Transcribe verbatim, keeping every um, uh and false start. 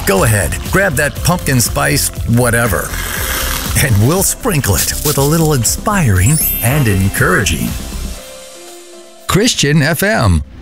Go ahead, grab that pumpkin spice whatever, and we'll sprinkle it with a little inspiring and encouraging Christian F M.